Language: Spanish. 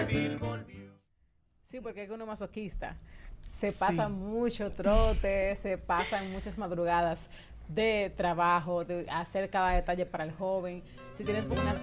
Sí, porque es uno masoquista. Se pasa mucho trote, se pasan muchas madrugadas de trabajo, de hacer cada detalle para el joven. Si tienes unas